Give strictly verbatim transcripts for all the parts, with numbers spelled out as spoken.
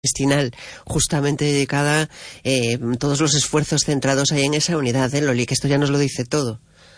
intestinal, justamente dedicada, eh, todos los esfuerzos centrados ahí en esa unidad, ¿eh, Loli? Que esto ya nos lo dice todo.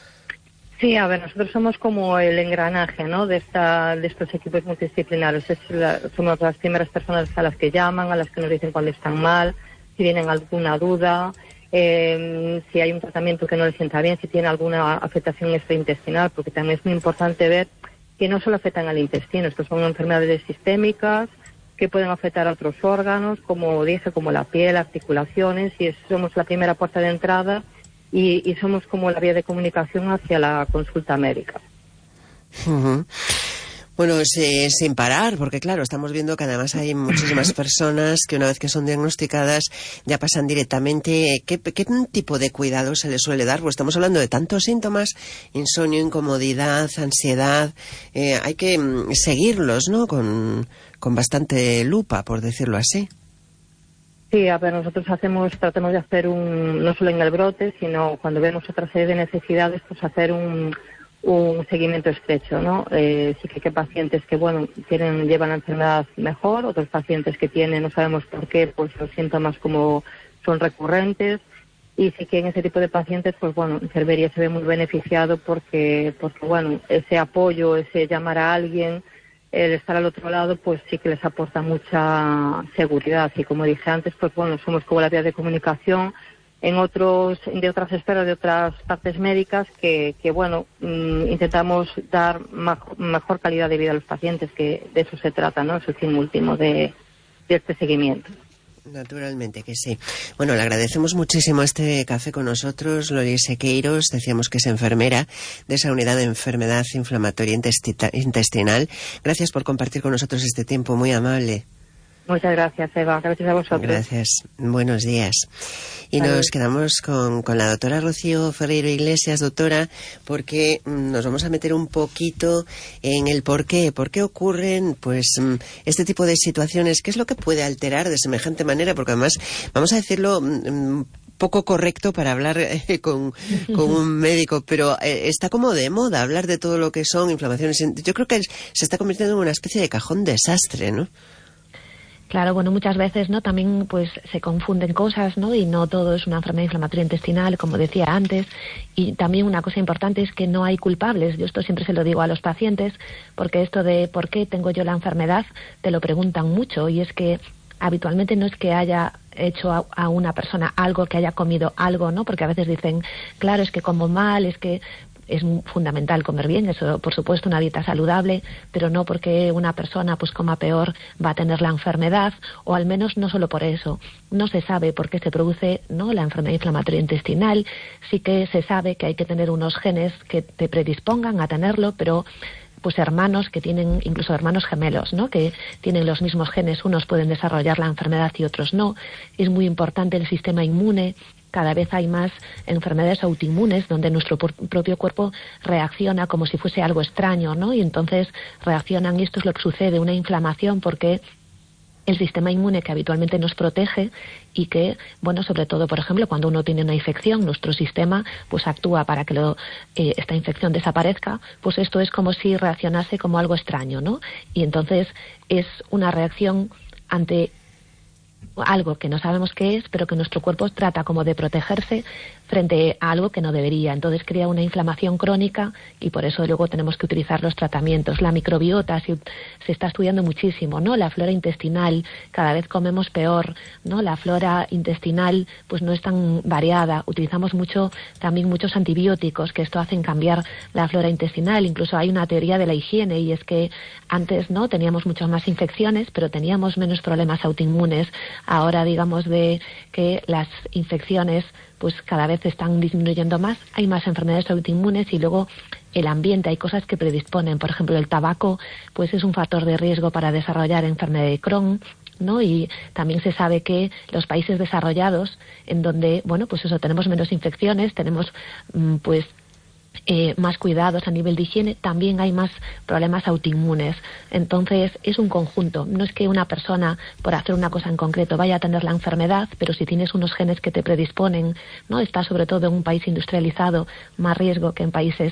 Sí, a ver, nosotros somos como el engranaje, ¿no?, de esta, de estos equipos multidisciplinarios. Es la, somos las primeras personas a las que llaman, a las que nos dicen cuando están mal, si tienen alguna duda, eh, si hay un tratamiento que no les sienta bien, si tiene alguna afectación extraintestinal, porque también es muy importante ver que no solo afectan al intestino, estos son enfermedades sistémicas que pueden afectar a otros órganos, como dije, como la piel, articulaciones, y es, somos la primera puerta de entrada y, y somos como la vía de comunicación hacia la consulta médica. Uh-huh. Bueno, es, eh, sin parar, porque claro, estamos viendo que además hay muchísimas personas que una vez que son diagnosticadas ya pasan directamente. ¿Qué, qué tipo de cuidado se les suele dar? Pues estamos hablando de tantos síntomas: insomnio, incomodidad, ansiedad. Eh, hay que mm, seguirlos, ¿no?, con, con bastante lupa, por decirlo así. Sí, a ver, nosotros hacemos, tratamos de hacer un, no solo en el brote, sino cuando vemos otra serie de necesidades, pues hacer un, un seguimiento estrecho, ¿no? Eh, sí que hay pacientes que, bueno, tienen, llevan la enfermedad mejor, otros pacientes que tienen, no sabemos por qué, pues los síntomas como son recurrentes, y sí que en ese tipo de pacientes, pues bueno, enfermería se ve muy beneficiado porque, porque bueno, ese apoyo, ese llamar a alguien, el estar al otro lado, pues sí que les aporta mucha seguridad. Y como dije antes, pues bueno, somos como la vía de comunicación en otros, de otras esferas, de otras partes médicas, que, que bueno, mmm, intentamos dar mejor, mejor calidad de vida a los pacientes, que de eso se trata, ¿no? Es el fin último de, de este seguimiento. Naturalmente que sí. Bueno, le agradecemos muchísimo este café con nosotros, Loli Sequeiros. Decíamos que es enfermera de esa unidad de enfermedad inflamatoria intestinal. Gracias por compartir con nosotros este tiempo, muy amable. Muchas gracias, Eva. Gracias a vosotros. Gracias. Buenos días. Y Salud. Nos quedamos con, con la doctora Rocío Ferreiro Iglesias, doctora, porque mm, nos vamos a meter un poquito en el por qué. ¿Por qué ocurren pues mm, este tipo de situaciones? ¿Qué es lo que puede alterar de semejante manera? Porque además, vamos a decirlo, mm, poco correcto para hablar eh, con, con un médico, pero eh, está como de moda hablar de todo lo que son inflamaciones. Yo creo que se está convirtiendo en una especie de cajón desastre, ¿no? Claro, bueno, muchas veces, ¿no?, también pues se confunden cosas, ¿no?, y no todo es una enfermedad inflamatoria intestinal, como decía antes. Y también una cosa importante es que no hay culpables. Yo esto siempre se lo digo a los pacientes, porque esto de ¿por qué tengo yo la enfermedad?, te lo preguntan mucho, y es que habitualmente no es que haya hecho a, a una persona algo, que haya comido algo, ¿no?, porque a veces dicen, claro, es que como mal, es que es fundamental comer bien, eso por supuesto, una dieta saludable, pero no porque una persona pues coma peor va a tener la enfermedad, o al menos no solo por eso. No se sabe por qué se produce, ¿no?, la enfermedad inflamatoria intestinal. Sí que se sabe que hay que tener unos genes que te predispongan a tenerlo, pero pues hermanos que tienen, incluso hermanos gemelos, ¿no?, que tienen los mismos genes, unos pueden desarrollar la enfermedad y otros no. Es muy importante el sistema inmune. Cada vez hay más enfermedades autoinmunes donde nuestro propio cuerpo reacciona como si fuese algo extraño, ¿no? Y entonces reaccionan, y esto es lo que sucede, una inflamación, porque el sistema inmune que habitualmente nos protege y que, bueno, sobre todo, por ejemplo, cuando uno tiene una infección, nuestro sistema pues actúa para que lo, eh, esta infección desaparezca, pues esto es como si reaccionase como algo extraño, ¿no? Y entonces es una reacción ante algo que no sabemos qué es, pero que nuestro cuerpo trata como de protegerse frente a algo que no debería. Entonces crea una inflamación crónica, y por eso luego tenemos que utilizar los tratamientos. La microbiota se, se está estudiando muchísimo, ¿no? La flora intestinal, cada vez comemos peor, ¿no? La flora intestinal pues no es tan variada. Utilizamos mucho, también muchos antibióticos, que esto hacen cambiar la flora intestinal. Incluso hay una teoría de la higiene, y es que antes, ¿no?, teníamos muchas más infecciones, pero teníamos menos problemas autoinmunes. Ahora, digamos, de que las infecciones pues cada vez están disminuyendo más, hay más enfermedades autoinmunes, y luego el ambiente, hay cosas que predisponen. Por ejemplo, el tabaco pues es un factor de riesgo para desarrollar enfermedad de Crohn, ¿no? Y también se sabe que los países desarrollados, en donde, bueno, pues eso, tenemos menos infecciones, tenemos pues Eh, más cuidados a nivel de higiene, también hay más problemas autoinmunes. Entonces es un conjunto. No es que una persona por hacer una cosa en concreto vaya a tener la enfermedad, pero si tienes unos genes que te predisponen, ¿no?, está sobre todo en un país industrializado más riesgo que en países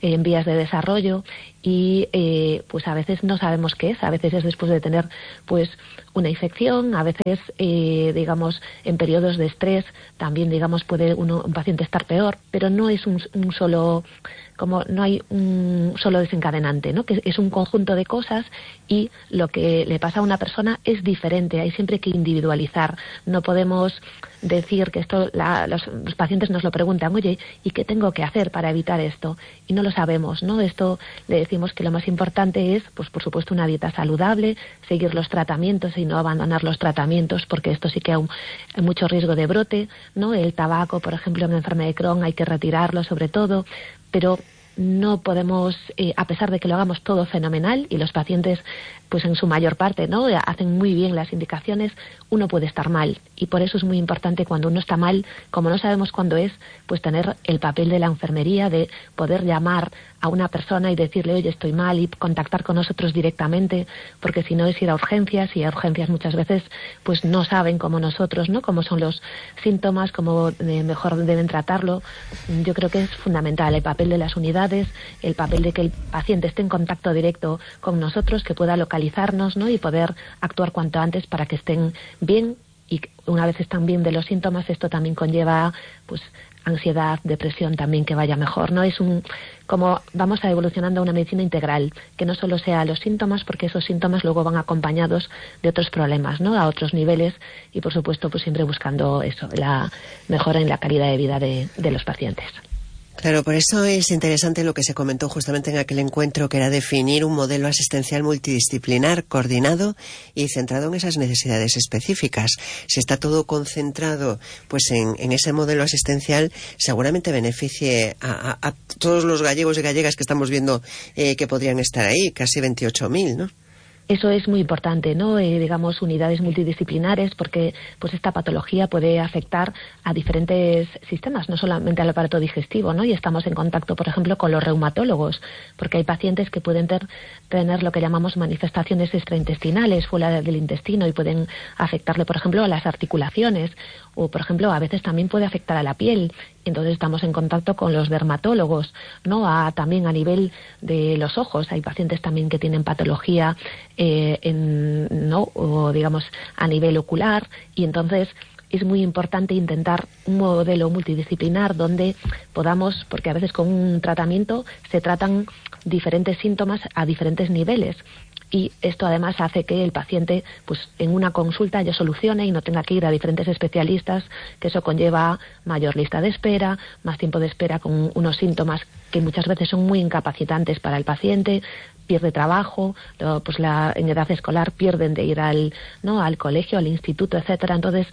en vías de desarrollo y eh, pues a veces no sabemos qué es, a veces es después de tener pues una infección, a veces eh, digamos en periodos de estrés también digamos puede uno, un paciente estar peor, pero no es un, un solo como no hay un solo desencadenante, ¿no? Que es un conjunto de cosas y lo que le pasa a una persona es diferente, hay siempre que individualizar, no podemos decir que esto, la, los, los pacientes nos lo preguntan, oye, ¿y qué tengo que hacer para evitar esto? Y no lo sabemos, ¿no? Esto le decimos que lo más importante es, pues por supuesto, una dieta saludable, seguir los tratamientos y no abandonar los tratamientos, porque esto sí que hay, un, hay mucho riesgo de brote, ¿no? El tabaco, por ejemplo, en la enfermedad de Crohn hay que retirarlo sobre todo, pero no podemos, eh, a pesar de que lo hagamos todo fenomenal y los pacientes, pues en su mayor parte, ¿no? Hacen muy bien las indicaciones, uno puede estar mal y por eso es muy importante cuando uno está mal, como no sabemos cuándo es, pues tener el papel de la enfermería, de poder llamar a una persona y decirle, oye, estoy mal y contactar con nosotros directamente, porque si no es ir a urgencias y a urgencias muchas veces pues no saben como nosotros, ¿no? Cómo son los síntomas, cómo eh, mejor deben tratarlo. Yo creo que es fundamental el papel de las unidades, el papel de que el paciente esté en contacto directo con nosotros, que pueda localizarnos, ¿no? Y poder actuar cuanto antes para que estén bien y una vez están bien de los síntomas, esto también conlleva pues ansiedad, depresión también que vaya mejor, ¿no? Es un como vamos a evolucionando a una medicina integral, que no solo sea los síntomas, porque esos síntomas luego van acompañados de otros problemas, ¿no? A otros niveles y por supuesto pues siempre buscando eso, la mejora en la calidad de vida de, de los pacientes. Claro, por eso es interesante lo que se comentó justamente en aquel encuentro, que era definir un modelo asistencial multidisciplinar, coordinado y centrado en esas necesidades específicas. Si está todo concentrado pues en, en ese modelo asistencial, seguramente beneficie a, a, a todos los gallegos y gallegas que estamos viendo eh, que podrían estar ahí, casi veintiocho mil, ¿no? Eso es muy importante, ¿no? Eh, digamos, unidades multidisciplinares, porque pues esta patología puede afectar a diferentes sistemas, no solamente al aparato digestivo, ¿no? Y estamos en contacto, por ejemplo, con los reumatólogos, porque hay pacientes que pueden ter, tener lo que llamamos manifestaciones extraintestinales fuera del intestino y pueden afectarle, por ejemplo, a las articulaciones o, por ejemplo, a veces también puede afectar a la piel. Entonces estamos en contacto con los dermatólogos, ¿no? A, también a nivel de los ojos. Hay pacientes también que tienen patología eh, en, ¿no? O digamos a nivel ocular y entonces es muy importante intentar un modelo multidisciplinar donde podamos, porque a veces con un tratamiento se tratan diferentes síntomas a diferentes niveles. Y esto además hace que el paciente pues en una consulta ya solucione y no tenga que ir a diferentes especialistas, que eso conlleva mayor lista de espera, más tiempo de espera con unos síntomas que muchas veces son muy incapacitantes para el paciente, pierde trabajo, pues la, en edad escolar pierden de ir al, ¿no? al colegio, al instituto, etcétera. Entonces,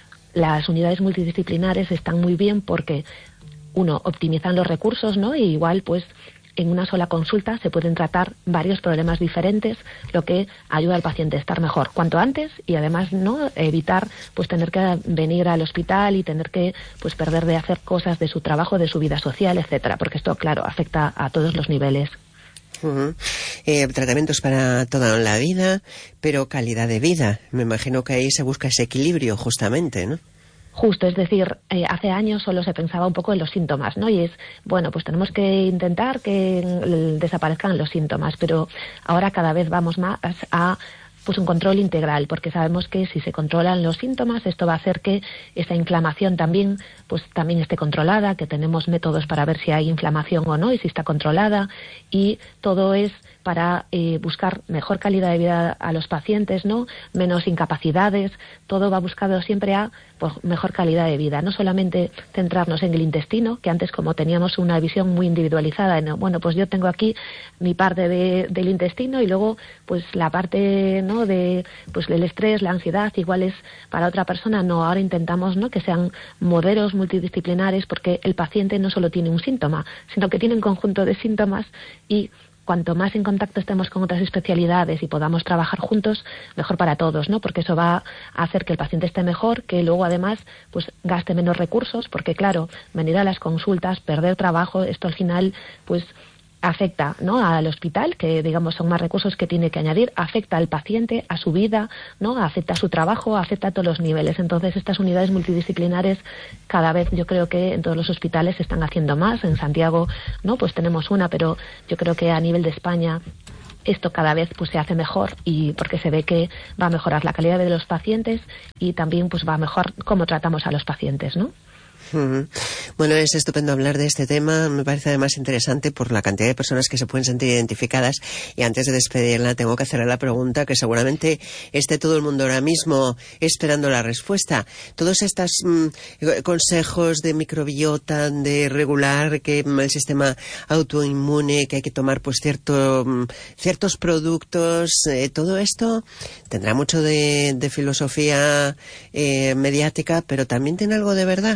las unidades multidisciplinares están muy bien porque, uno, optimizan los recursos, ¿no? Y igual, pues, en una sola consulta se pueden tratar varios problemas diferentes, lo que ayuda al paciente a estar mejor cuanto antes y además no evitar pues tener que venir al hospital y tener que pues perder de hacer cosas de su trabajo, de su vida social, etcétera, porque esto claro afecta a todos los niveles. Uh-huh. Eh, tratamientos para toda la vida, pero calidad de vida. Me imagino que ahí se busca ese equilibrio justamente, ¿no? Justo, es decir, eh, hace años solo se pensaba un poco en los síntomas, ¿no? Y es, bueno, pues tenemos que intentar que eh, desaparezcan los síntomas, pero ahora cada vez vamos más a pues un control integral, porque sabemos que si se controlan los síntomas, esto va a hacer que esa inflamación también, pues también esté controlada, que tenemos métodos para ver si hay inflamación o no y si está controlada, y todo es para eh, buscar mejor calidad de vida a los pacientes, ¿no? Menos incapacidades, todo va buscado siempre a pues, mejor calidad de vida, no solamente centrarnos en el intestino, que antes como teníamos una visión muy individualizada, en, bueno, pues yo tengo aquí mi parte de, del intestino y luego pues la parte, ¿no? de pues el estrés, la ansiedad, igual es para otra persona, no, ahora intentamos, ¿no? que sean modelos multidisciplinares porque el paciente no solo tiene un síntoma, sino que tiene un conjunto de síntomas y cuanto más en contacto estemos con otras especialidades y podamos trabajar juntos, mejor para todos, ¿no? Porque eso va a hacer que el paciente esté mejor, que luego además pues gaste menos recursos, porque claro, venir a las consultas, perder trabajo, esto al final pues afecta, ¿no?, al hospital, que digamos son más recursos que tiene que añadir, afecta al paciente, a su vida, ¿no?, afecta a su trabajo, afecta a todos los niveles. Entonces estas unidades multidisciplinares cada vez yo creo que en todos los hospitales se están haciendo más. En Santiago, ¿no?, pues tenemos una, pero yo creo que a nivel de España esto cada vez pues se hace mejor, y porque se ve que va a mejorar la calidad de los pacientes y también pues va a mejorar cómo tratamos a los pacientes, ¿no? Uh-huh. Bueno, es estupendo hablar de este tema. Me parece además interesante por la cantidad de personas que se pueden sentir identificadas. Y antes de despedirla, tengo que hacerle la pregunta que seguramente esté todo el mundo ahora mismo esperando la respuesta. Todos estos mmm, consejos de microbiota, de regular que el sistema autoinmune, que hay que tomar pues cierto, mmm, ciertos productos, eh, todo esto tendrá mucho de, de filosofía eh, mediática, pero también tiene algo de verdad.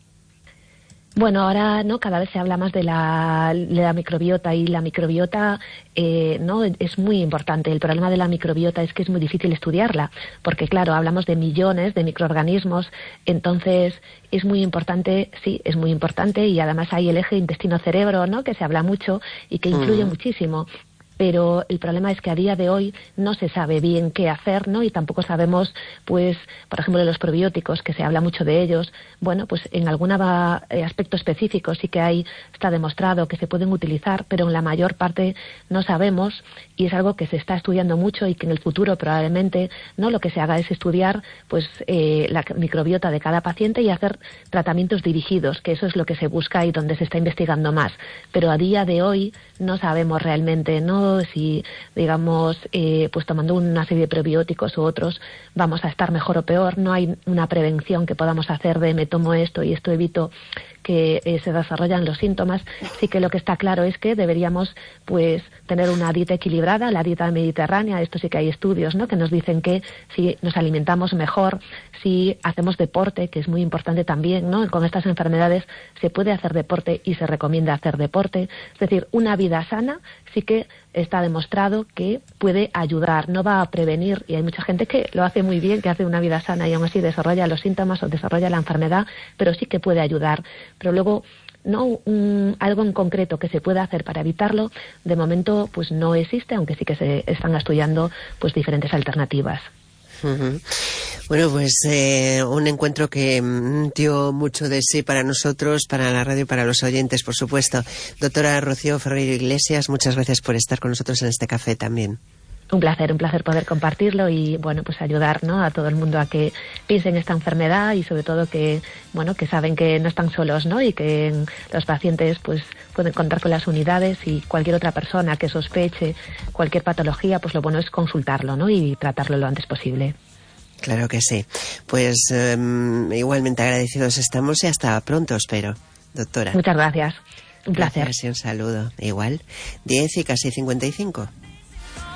Bueno, ahora no cada vez se habla más de la, de la microbiota, y la microbiota eh, no es muy importante. El problema de la microbiota es que es muy difícil estudiarla, porque claro, hablamos de millones de microorganismos, entonces es muy importante, sí, es muy importante, y además hay el eje intestino-cerebro, ¿no?, que se habla mucho y que influye mm. muchísimo. Pero el problema es que a día de hoy no se sabe bien qué hacer, ¿no? Y tampoco sabemos, pues, por ejemplo, de los probióticos, que se habla mucho de ellos. Bueno, pues en algún aspecto específico sí que hay, está demostrado que se pueden utilizar, pero en la mayor parte no sabemos, y es algo que se está estudiando mucho y que en el futuro probablemente, ¿no?, lo que se haga es estudiar, pues, eh, la microbiota de cada paciente y hacer tratamientos dirigidos, que eso es lo que se busca y donde se está investigando más. Pero a día de hoy no sabemos realmente, ¿no?, si, digamos, eh, pues tomando una serie de probióticos u otros vamos a estar mejor o peor. No hay una prevención que podamos hacer de me tomo esto y esto evito que eh, se desarrollan los síntomas. Sí que lo que está claro es que deberíamos pues tener una dieta equilibrada, la dieta mediterránea. Esto sí que hay estudios, ¿no?, que nos dicen que si nos alimentamos mejor, si hacemos deporte, que es muy importante también, ¿no?, con estas enfermedades se puede hacer deporte y se recomienda hacer deporte. Es decir, una vida sana sí que está demostrado que puede ayudar, no va a prevenir, y hay mucha gente que lo hace muy bien, que hace una vida sana y aún así desarrolla los síntomas o desarrolla la enfermedad, pero sí que puede ayudar. Pero luego, no um, algo en concreto que se pueda hacer para evitarlo, de momento pues no existe, aunque sí que se están estudiando pues diferentes alternativas. Uh-huh. Bueno, pues eh, un encuentro que mm, dio mucho de sí para nosotros, para la radio y para los oyentes, por supuesto. Doctora Rocío Ferreiro Iglesias, muchas gracias por estar con nosotros en este café también. Un placer, un placer poder compartirlo y, bueno, pues ayudar, ¿no?, a todo el mundo a que piense en esta enfermedad, y sobre todo que, bueno, que saben que no están solos, ¿no?, y que los pacientes pues pueden contar con las unidades, y cualquier otra persona que sospeche cualquier patología, pues lo bueno es consultarlo, ¿no?, y tratarlo lo antes posible. Claro que sí. Pues eh, igualmente agradecidos estamos y hasta pronto, espero, doctora. Muchas gracias. Un placer. Gracias y un saludo. Igual, diez y casi cincuenta y cinco.